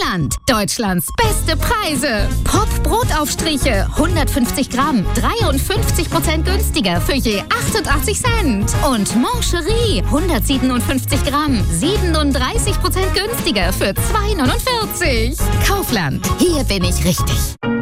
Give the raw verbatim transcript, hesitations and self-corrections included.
Kaufland. Deutschlands beste Preise. Pop Brotaufstriche hundertfünfzig Gramm, dreiundfünfzig Prozent günstiger für je achtundachtzig Cent. Und Mancherie hundertsiebenundfünfzig Gramm, siebenunddreißig Prozent günstiger für zwei neunundvierzig. Kaufland, hier bin ich richtig.